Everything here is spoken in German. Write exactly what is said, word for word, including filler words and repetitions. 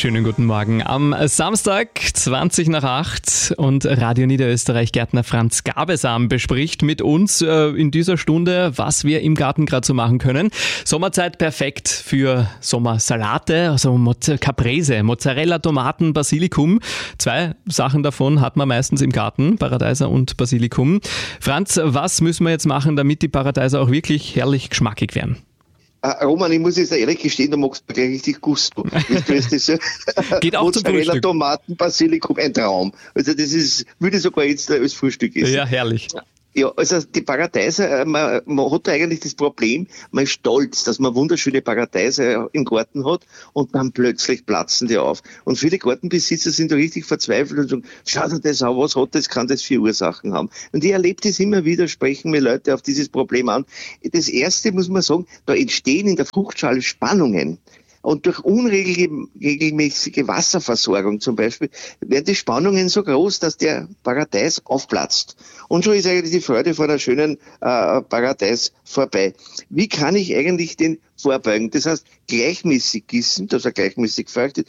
Schönen guten Morgen. Am Samstag, zwanzig nach acht, und Radio Niederösterreich-Gärtner Franz Gabesam bespricht mit uns äh, in dieser Stunde, was wir im Garten gerade so machen können. Sommerzeit perfekt für Sommersalate, also Mozz- Caprese, Mozzarella, Tomaten, Basilikum. Zwei Sachen davon hat man meistens im Garten, Paradeiser und Basilikum. Franz, was müssen wir jetzt machen, damit die Paradeiser auch wirklich herrlich geschmackig werden? Uh, Roman, ich muss jetzt ehrlich gestehen, du magst mir gleich richtig Gusto. Das so Geht auch zum Mozzarella, Frühstück. Tomaten, Basilikum, ein Traum. Also das ist, würde ich sogar jetzt als Frühstück essen. Ja, herrlich. Ja, also die Paradeiser, man, man hat eigentlich das Problem, man ist stolz, dass man wunderschöne Paradeiser im Garten hat und dann plötzlich platzen die auf. Und viele Gartenbesitzer sind da richtig verzweifelt und sagen, schau dir das an, was hat das, kann das für Ursachen haben? Und ich erlebe das immer wieder, sprechen mir Leute auf dieses Problem an. Das Erste muss man sagen, da entstehen in der Fruchtschale Spannungen. Und durch unregelmäßige Wasserversorgung zum Beispiel werden die Spannungen so groß, dass der Paradeis aufplatzt. Und schon ist eigentlich die Freude von einer schönen äh, Paradeis vorbei. Wie kann ich eigentlich den vorbeugen? Das heißt, gleichmäßig gießen, dass er gleichmäßig feuchtet,